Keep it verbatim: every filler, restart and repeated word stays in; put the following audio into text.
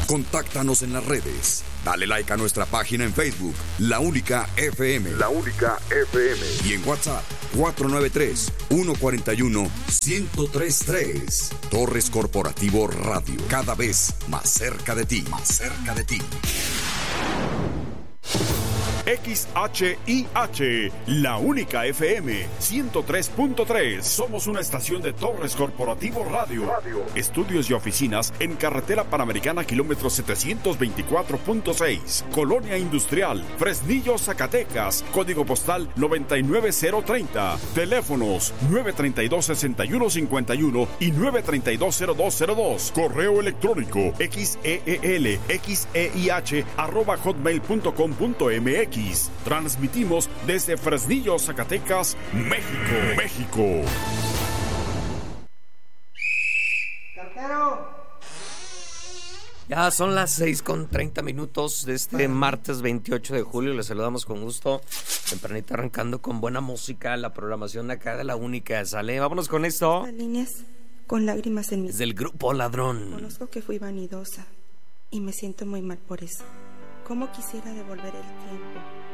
Contáctanos en las redes. Dale like a nuestra página en Facebook, La Única F M. La Única F M. Y en WhatsApp, cuatro nueve tres, uno cuatro uno, uno cero tres tres. Torres Corporativo Radio. Cada vez más cerca de ti. Más cerca de ti. X H I H, La Única F M, ciento tres punto tres. Somos una estación de Torres Corporativo Radio. Radio. Estudios y oficinas en Carretera Panamericana, kilómetro setecientos veinticuatro punto seis. Colonia Industrial, Fresnillo, Zacatecas. Código postal noventa y nueve cero treinta. Teléfonos nueve treinta y dos, sesenta y uno cincuenta y uno y nueve treinta y dos, cero dos cero dos. Correo electrónico xeel, xeih, arroba hotmail punto com punto mx. Transmitimos desde Fresnillo, Zacatecas, México. México. ¡Cartero! Ya son las seis con treinta minutos de este martes veintiocho de julio. Les saludamos con gusto. Tempranito arrancando con buena música. La programación acá de La Única. Sale, vámonos con esto. Líneas con lágrimas en mis... Desde el grupo Ladrón. Conozco que fui vanidosa y me siento muy mal por eso. ¿Cómo quisiera devolver el tiempo